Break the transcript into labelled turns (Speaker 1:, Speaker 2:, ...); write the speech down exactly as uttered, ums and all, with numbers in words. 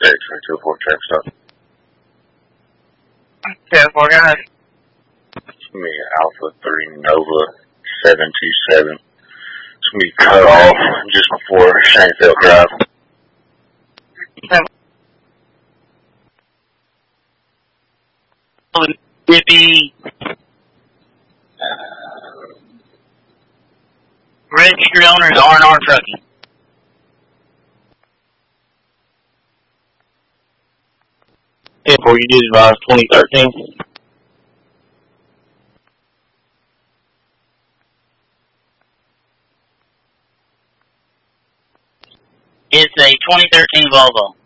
Speaker 1: X-ray two four track stop.
Speaker 2: ten four, go ahead.
Speaker 1: It's going to be Alpha three Nova seven two seven. It's going to be cut off just before Shanefield Drive.
Speaker 2: Mississippi registered owners R and R Trucking.
Speaker 3: ten four, you did advise twenty thirteen.
Speaker 2: It's a twenty thirteen Volvo.